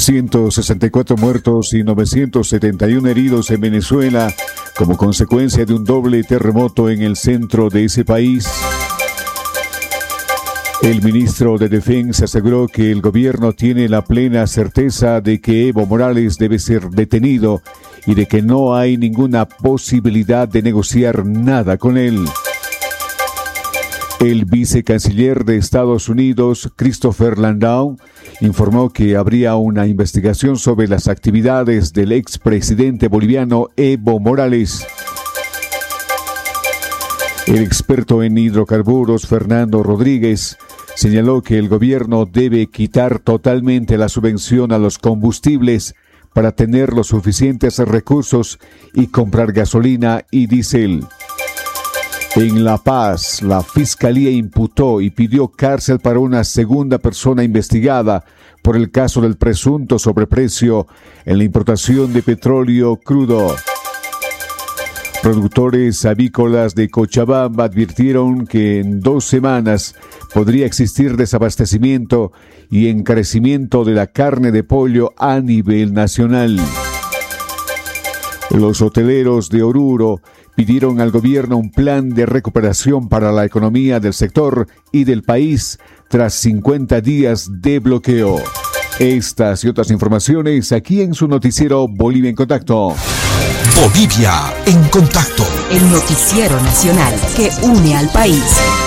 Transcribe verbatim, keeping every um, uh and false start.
ciento sesenta y cuatro muertos y novecientos setenta y uno heridos en Venezuela como consecuencia de un doble terremoto en el centro de ese país. El ministro de Defensa aseguró que el gobierno tiene la plena certeza de que Evo Morales debe ser detenido y de que no hay ninguna posibilidad de negociar nada con él. El vicecanciller de Estados Unidos, Christopher Landau, informó que habría una investigación sobre las actividades del expresidente boliviano Evo Morales. El experto en hidrocarburos, Fernando Rodríguez, señaló que el gobierno debe quitar totalmente la subvención a los combustibles para tener los suficientes recursos y comprar gasolina y diésel. En La Paz, la Fiscalía imputó y pidió cárcel para una segunda persona investigada por el caso del presunto sobreprecio en la importación de petróleo crudo. Productores avícolas de Cochabamba advirtieron que en dos semanas podría existir desabastecimiento y encarecimiento de la carne de pollo a nivel nacional. Los hoteleros de Oruro pidieron al gobierno un plan de recuperación para la economía del sector y del país tras cincuenta días de bloqueo. Estas y otras informaciones aquí en su noticiero Bolivia en Contacto. Bolivia en Contacto. El noticiero nacional que une al país.